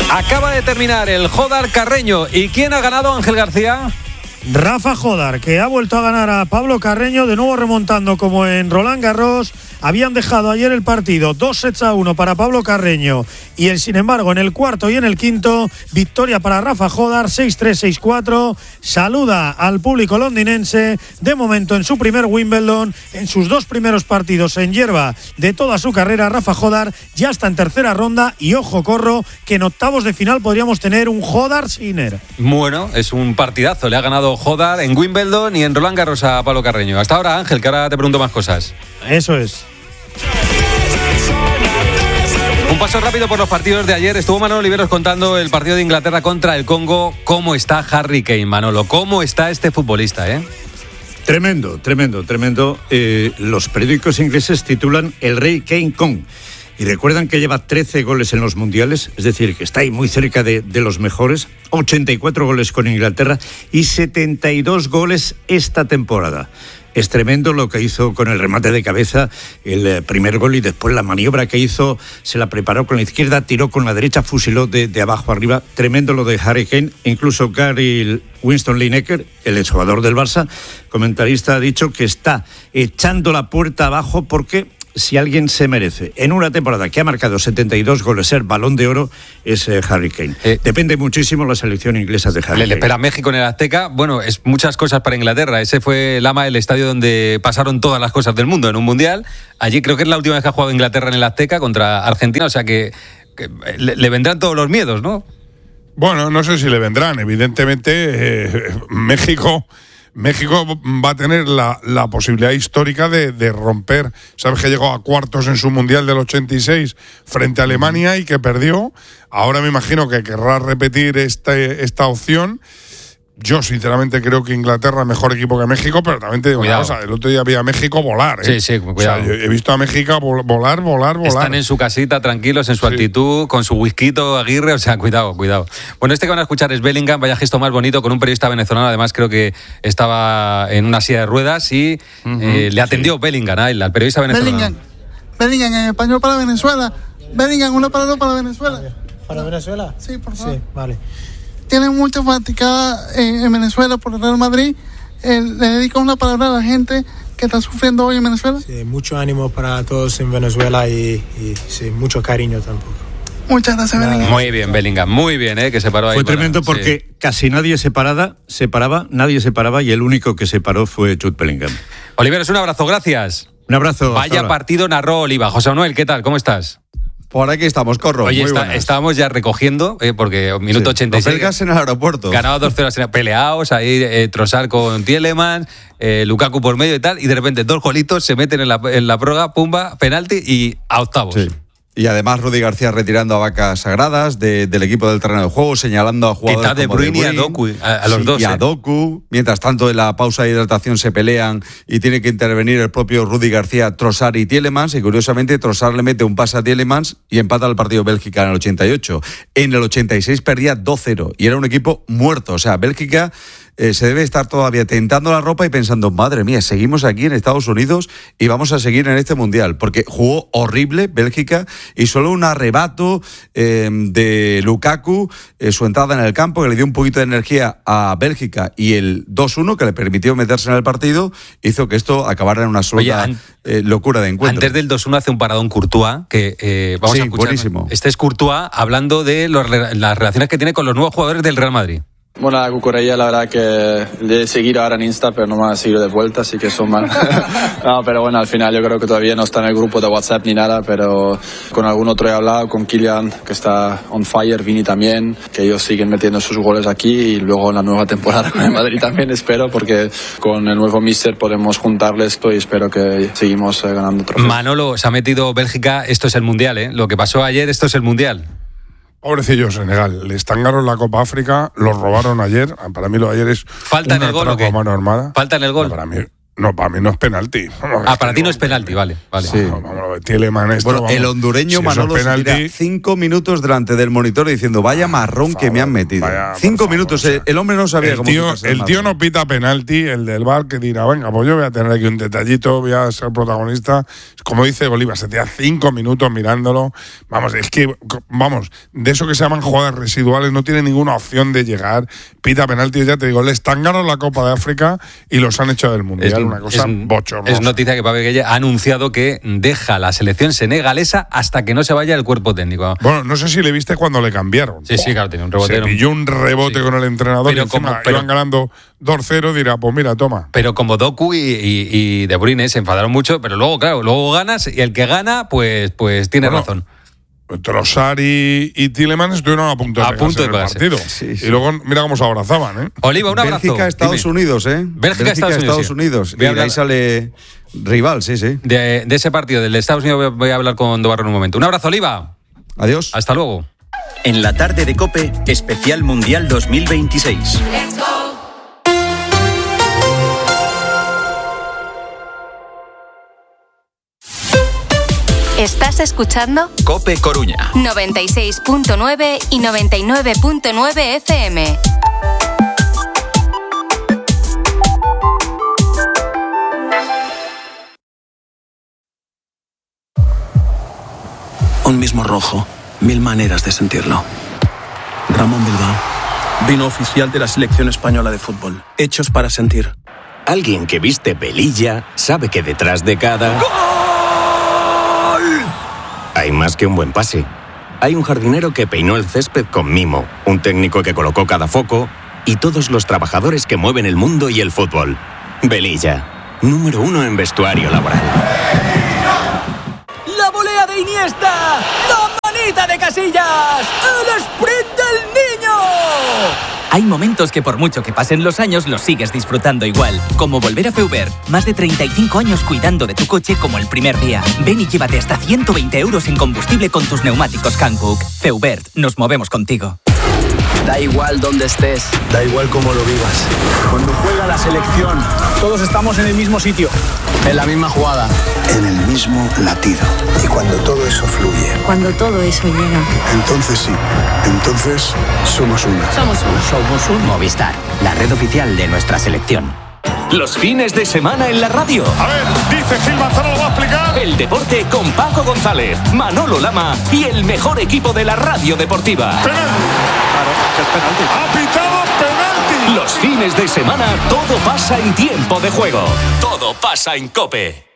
Acaba de terminar el Jódar Carreño. ¿Y quién ha ganado, Ángel García? Rafa Jódar, que ha vuelto a ganar a Pablo Carreño, de nuevo remontando como en Roland Garros. Habían dejado ayer el partido 2-1 para Pablo Carreño y sin embargo en el cuarto y en el quinto victoria para Rafa Jódar, 6-3, 6-4. Saluda al público londinense, de momento en su primer Wimbledon, en sus 2 primeros partidos en hierba de toda su carrera. Rafa Jódar ya está en tercera ronda y ojo corro que en octavos de final podríamos tener un Jódar-Sinner. Bueno, es un partidazo, le ha ganado Jódar en Wimbledon y en Roland Garros a Pablo Carreño. Hasta ahora, Ángel, que ahora te pregunto más cosas. Eso es. Un paso rápido por los partidos de ayer. Estuvo Manolo Oliveros contando el partido de Inglaterra contra el Congo. ¿Cómo está Harry Kane, Manolo? ¿Cómo está este futbolista, Tremendo. Los periódicos ingleses titulan El Rey Kane Kong. Y recuerdan que lleva 13 goles en los mundiales, es decir, que está ahí muy cerca de los mejores. 84 goles con Inglaterra y 72 goles esta temporada. Es tremendo lo que hizo con el remate de cabeza, el primer gol, y después la maniobra que hizo, se la preparó con la izquierda, tiró con la derecha, fusiló de abajo arriba. Tremendo lo de Harry Kane. Incluso Gary Winston Lineker, el exjugador del Barça, comentarista, ha dicho que está echando la puerta abajo porque si alguien se merece en una temporada que ha marcado 72 goles ser Balón de Oro es Harry Kane. Depende muchísimo la selección inglesa de Harry Kane. Le espera México en el Azteca. Bueno, es muchas cosas para Inglaterra. Ese fue el AMA, el estadio donde pasaron todas las cosas del mundo en un mundial. Allí creo que es la última vez que ha jugado Inglaterra en el Azteca contra Argentina, o sea que le vendrán todos los miedos, ¿no? Bueno, no sé si le vendrán. Evidentemente, México va a tener la posibilidad histórica de romper. Sabes que llegó a cuartos en su Mundial del 86 frente a Alemania y que perdió. Ahora me imagino que querrá repetir esta opción. Yo sinceramente creo que Inglaterra es mejor equipo que México, pero también te digo una cosa, el otro día vi a México volar. Sí, cuidado. O sea, yo he visto a México volar. Están en su casita, tranquilos, en su altitud, con su whiskyto Aguirre, o sea, cuidado. Bueno, este que van a escuchar es Bellingham, vaya gesto más bonito, con un periodista venezolano, además creo que estaba en una silla de ruedas y le atendió Bellingham al periodista venezolano. Bellingham en español para Venezuela. Bellingham, una palabra para Venezuela. ¿Para Venezuela? Sí, por favor. Sí, vale. Tienen mucha fanaticada en Venezuela por el Real Madrid. Le dedico una palabra a la gente que está sufriendo hoy en Venezuela. Sí, mucho ánimo para todos en Venezuela y sí, mucho cariño tampoco. Muchas gracias, Bellingham. Muy bien, Bellingham, muy bien, que se paró ahí. Fue tremendo porque casi nadie se paraba y el único que se paró fue Jude Bellingham. Oliveros, un abrazo, gracias. Un abrazo. Vaya partido narró Oliva. José Manuel, ¿qué tal? ¿Cómo estás? Por aquí estamos, Corro. Oye, estábamos ya recogiendo, porque minuto 86. Los belgas en el aeropuerto. Ganaba 2-0, peleados, ahí Trossard con Tielemans, Lukaku por medio y tal, y de repente 2 golitos se meten en la prórroga, pumba, penalti y a octavos. Sí. Y además Rudy García retirando a vacas sagradas del equipo del terreno de juego, señalando a jugadores como De Bruyne y a Doku, a los dos. Y a Doku. Mientras tanto, en la pausa de hidratación se pelean y tiene que intervenir el propio Rudy García, Trossard y Tielemans. Y curiosamente, Trossard le mete un pase a Tielemans y empata el partido Bélgica en el 88. En el 86 perdía 2-0 y era un equipo muerto. O sea, Bélgica se debe estar todavía tentando la ropa y pensando, madre mía, seguimos aquí en Estados Unidos y vamos a seguir en este Mundial, porque jugó horrible Bélgica y solo un arrebato de Lukaku, su entrada en el campo, que le dio un poquito de energía a Bélgica, y el 2-1 que le permitió meterse en el partido, hizo que esto acabara en una sola locura de encuentro. Antes del 2-1 hace un paradón Courtois, que vamos a escuchar. Buenísimo. Este es Courtois hablando de las relaciones que tiene con los nuevos jugadores del Real Madrid. Bueno, la Cucurella, la verdad que le he seguido ahora en Insta, pero no me ha seguido de vuelta, así que son mal. No, pero bueno, al final yo creo que todavía no está en el grupo de WhatsApp ni nada, pero con algún otro he hablado, con Kylian, que está on fire, Vini también, que ellos siguen metiendo sus goles aquí, y luego en la nueva temporada con el Madrid también espero, porque con el nuevo míster podemos juntarles esto y espero que seguimos ganando trofeos. Manolo, se ha metido Bélgica, esto es el Mundial, Lo que pasó ayer, esto es el Mundial. Pobrecillo Senegal, le estangaron la Copa África, los robaron ayer. Para mí lo de ayer es falta en el gol, mano armada. Falta en el gol. Para mí No, para mí no es penalti. Para ti no es penalti, vale. Sí. Vamos, Tielemans, bueno, el hondureño si Manolo se penalti, tira 5 minutos delante del monitor diciendo vaya marrón que me han metido. 5 minutos, el hombre no sabía cómo quitarse el tío no pita penalti, el del VAR que dirá, venga, pues yo voy a tener aquí un detallito, voy a ser protagonista. Como dice Bolívar, se tira 5 minutos mirándolo. Vamos, es que, de eso que se llaman jugadas residuales, no tiene ninguna opción de llegar. Pita penalti, ya te digo, les están ganando la Copa de África y los han hecho del Mundial. Una cosa bochornosa. Es noticia que Pape Gueye ha anunciado que deja la selección senegalesa hasta que no se vaya el cuerpo técnico. Bueno, no sé si le viste cuando le cambiaron. Sí, claro, tiene un rebote. Se pilló un rebote con el entrenador y encima iban ganando 2-0, dirá, pues mira, toma. Pero como Doku y De Bruyne se enfadaron mucho, pero luego, claro, luego ganas y el que gana, pues tiene razón. Trossard y Tielemans estuvieron a punto de pegarse en el partido. Sí. Y luego mira cómo se abrazaban, ¿eh? Oliva, un abrazo. Bélgica, Estados Unidos, ¿eh? Bélgica, Estados Unidos. Y ahí sale rival, sí. De ese partido, del de Estados Unidos, voy a hablar con Dobarro en un momento. Un abrazo, Oliva. Adiós. Hasta luego. En la tarde de COPE, especial Mundial 2026. Estás escuchando COPE Coruña 96.9 y 99.9 FM. Un mismo rojo, 1000 maneras de sentirlo. Ramón Bilbao, vino oficial de la selección española de fútbol. Hechos para sentir. Alguien que viste pelilla sabe que detrás de cada ¡gol! Hay más que un buen pase. Hay un jardinero que peinó el césped con mimo, un técnico que colocó cada foco y todos los trabajadores que mueven el mundo y el fútbol. Velilla, número 1 en vestuario laboral. ¡La volea de Iniesta! ¡La manita de Casillas! ¡El sprint del niño! Hay momentos que por mucho que pasen los años los sigues disfrutando igual. Como volver a Feubert. Más de 35 años cuidando de tu coche como el primer día. Ven y llévate hasta 120 euros en combustible con tus neumáticos Hankook. Feubert, nos movemos contigo. Da igual dónde estés, da igual cómo lo vivas. Cuando juega la selección, todos estamos en el mismo sitio, en la misma jugada, en el mismo latido. Y cuando todo eso fluye, cuando todo eso llega, entonces sí, entonces somos uno. Somos uno. Movistar, la red oficial de nuestra selección. Los fines de semana en la radio. A ver, dice Gil Manzano, lo va a explicar. El deporte con Paco González, Manolo Lama y el mejor equipo de la radio deportiva. Penalti. Claro, que es penalti. Ha pitado penalti. Los fines de semana todo pasa en tiempo de juego. Todo pasa en COPE.